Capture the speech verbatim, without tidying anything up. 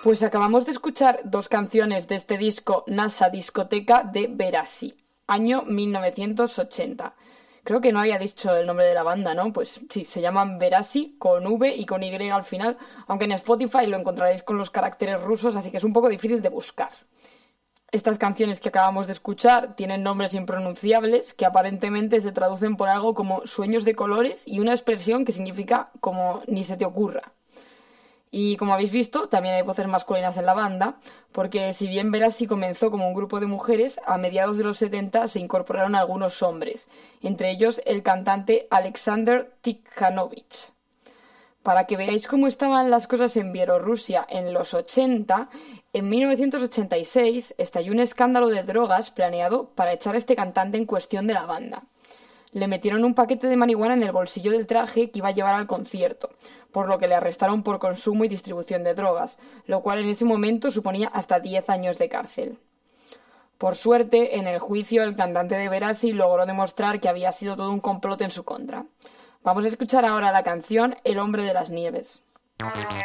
Pues acabamos de escuchar dos canciones de este disco NASA Discoteca de Verasi, año mil novecientos ochenta. Creo que no había dicho el nombre de la banda, ¿no? Pues sí, se llaman Verasi con V y con Y al final, aunque en Spotify lo encontraréis con los caracteres rusos, así que es un poco difícil de buscar. Estas canciones que acabamos de escuchar tienen nombres impronunciables que aparentemente se traducen por algo como sueños de colores y una expresión que significa como ni se te ocurra. Y como habéis visto, también hay voces masculinas en la banda, porque si bien Verasi comenzó como un grupo de mujeres, a mediados de los setenta se incorporaron algunos hombres, entre ellos el cantante Alexander Tikhanovich. Para que veáis cómo estaban las cosas en Bielorrusia en los ochenta, en mil novecientos ochenta y seis estalló un escándalo de drogas planeado para echar a este cantante en cuestión de la banda. Le metieron un paquete de marihuana en el bolsillo del traje que iba a llevar al concierto, por lo que le arrestaron por consumo y distribución de drogas, lo cual en ese momento suponía hasta diez años de cárcel. Por suerte, en el juicio el cantante de Verasi logró demostrar que había sido todo un complot en su contra. Vamos a escuchar ahora la canción El hombre de las nieves.